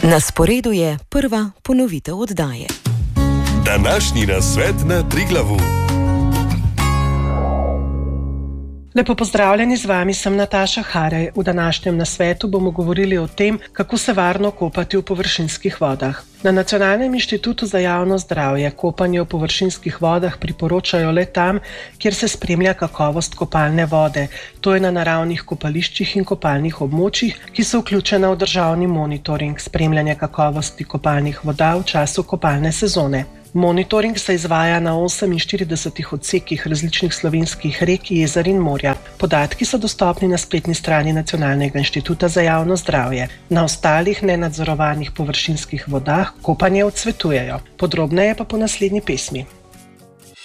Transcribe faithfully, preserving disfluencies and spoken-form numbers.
Na sporedu je prva ponovitev oddaje. Današnji nasvet na Triglavu. Lepo pozdravljeni, z vami sem Nataša Harej. V današnjem nasvetu bomo govorili o tem, kako se varno kopati v površinskih vodah. Na Nacionalnem inštitutu za javno zdravje kopanje v površinskih vodah priporočajo le tam, kjer se spremlja kakovost kopalne vode. To je na naravnih kopališčih in kopalnih območjih, ki so vključena v državni monitoring spremljanja kakovosti kopalnih voda v času kopalne sezone. Monitoring se izvaja na oseminštiridesetih odsekih različnih slovenskih rek, jezer in morja. Podatki so dostopni na spletni strani Nacionalnega inštituta za javno zdravje. Na ostalih nenadzorovanih površinskih vodah kopanje odsvetujejo. Podrobneje pa po naslednji pesmi.